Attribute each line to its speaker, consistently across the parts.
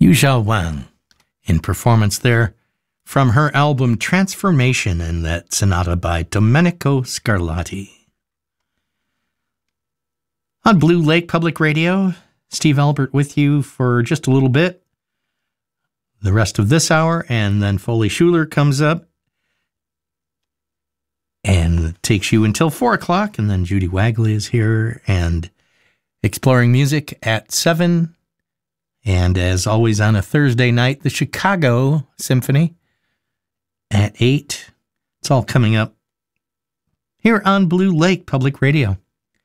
Speaker 1: Yu Wang in performance there from her album Transformation, and that sonata by Domenico Scarlatti. On Blue Lake Public Radio, Steve Albert with you for just a little bit. The rest of this hour, and then Foley Schuler comes up and takes you until 4 o'clock, and then Judy Wagley is here and exploring music at 7. And as always on a Thursday night, the Chicago Symphony at 8. It's all coming up here on Blue Lake Public Radio.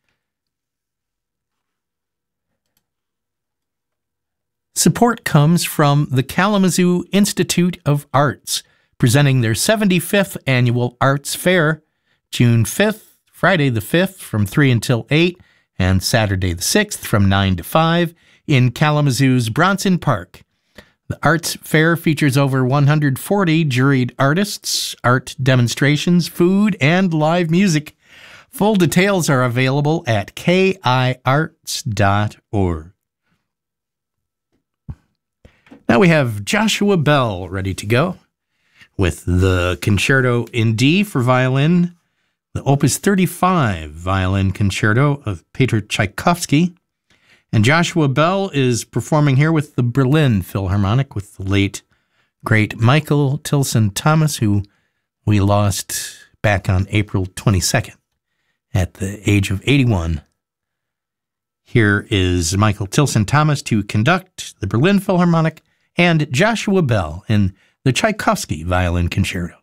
Speaker 1: Support comes from the Kalamazoo Institute of Arts, presenting their 75th annual Arts Fair, June 5th, Friday the 5th from 3 until 8, and Saturday the 6th from 9 to 5 in Kalamazoo's Bronson Park. The Arts Fair features over 140 juried artists, art demonstrations, food, and live music. Full details are available at kiarts.org. Now we have Joshua Bell ready to go with the Concerto in D for violin, the Opus 35 violin concerto of Peter Tchaikovsky. And Joshua Bell is performing here with the Berlin Philharmonic with the late, great Michael Tilson Thomas, who we lost back on April 22nd at the age of 81. Here is Michael Tilson Thomas to conduct the Berlin Philharmonic and Joshua Bell in the Tchaikovsky Violin Concerto.